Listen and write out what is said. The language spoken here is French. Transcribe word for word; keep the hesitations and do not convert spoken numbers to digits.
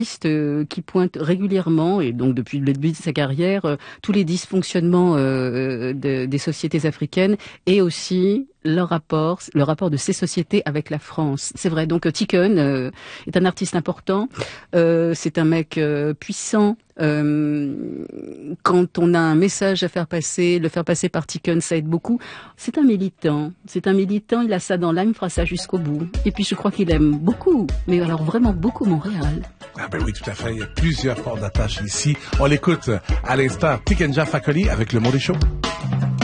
euh, qui pointe régulièrement, et donc depuis le début de sa carrière, euh, tous les dysfonctionnements euh, de, des sociétés africaines et aussi leur rapport, le rapport de ces sociétés avec la France. C'est vrai, donc Tiken euh, est un artiste important, euh, c'est un mec euh, puissant. Euh, quand on a un message à faire passer, le faire passer par Tiken, ça aide beaucoup. C'est un militant, c'est un militant, il a ça dans l'âme, il fera ça jusqu'au bout. Et puis je crois qu'il aime beaucoup, mais alors vraiment beaucoup Montréal. Ah ben oui, tout à fait, il y a plusieurs ports d'attache ici. On l'écoute à l'instant, Tiken Jah Fakoly avec Le Mot des Shows.